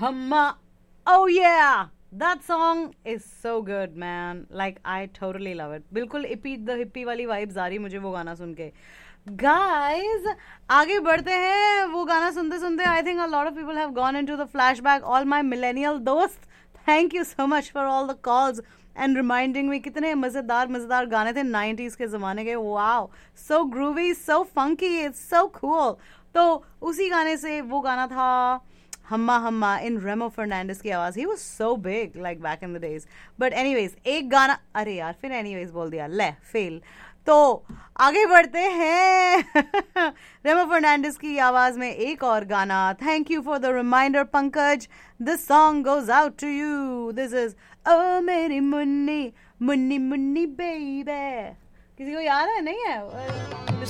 Humma. Oh yeah, that song is so good man. Like I totally love it. बिल्कुल hippie the hippie वाली vibes आ रही मुझे वो गाना सुन के. Guys, आगे बढ़ते हैं. वो गाना सुनते सुनते I think a lot of people have gone into the flashback. All my millennial दोस्त, thank you so much for all the calls and reminding me कितने मजेदार मजेदार गाने थे 90s के जमाने के. Wow, so groovy, so funky, it's so cool. तो उसी गाने से वो गाना था हम्मा हम्मा इन रेमो फर्नांडिस की आवाज. He was so big like back in the days. But anyways एक गाना, अरे यार फिर एनीवेज बोल दिया, ले फेल. तो आगे बढ़ते हैं. रेमो फर्नांडिस की आवाज में एक और गाना. Thank you for the remainder Pankaj. This song goes out to you. This is ओ मेरी मुन्नी मुन्नी मुन्नी बेबी. किसी को याद है? नहीं है?